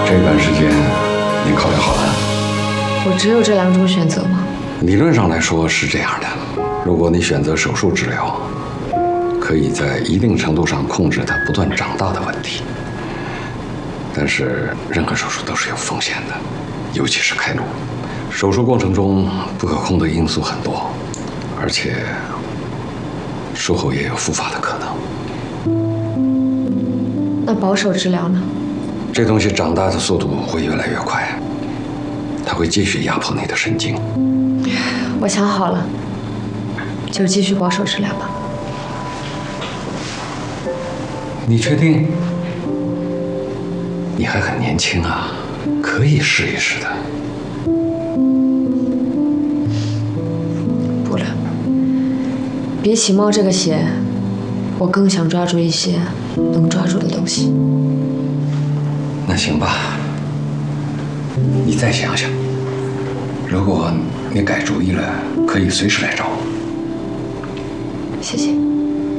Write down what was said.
这段时间你考虑好了？ 我只有这2种选择吗？ 理论上来说是这样的，如果你选择手术治疗，可以在一定程度上控制它不断长大的问题。但是任何手术都是有风险的，尤其是开颅。手术过程中不可控的因素很多，而且术后也有复发的可能。 那保守治疗呢？ 这东西长大的速度会越来越快，它会继续压迫你的神经。 我想好了，就继续保守治疗吧。 你确定？你还很年轻啊，可以试一试的。 不了，比起冒这个险，我更想抓住一些能抓住的东西。 那行吧，你再想想，如果你改主意了，可以随时来找我。 谢谢。